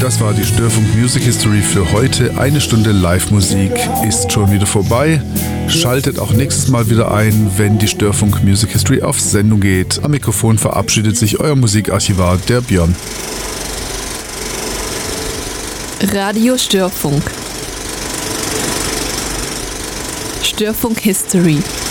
Das war die Störfunk Music History für heute. Eine Stunde Live-Musik ist schon wieder vorbei. Schaltet auch nächstes Mal wieder ein, wenn die Störfunk Music History auf Sendung geht. Am Mikrofon verabschiedet sich euer Musikarchivar, der Björn. Radio Störfunk. Störfunk History.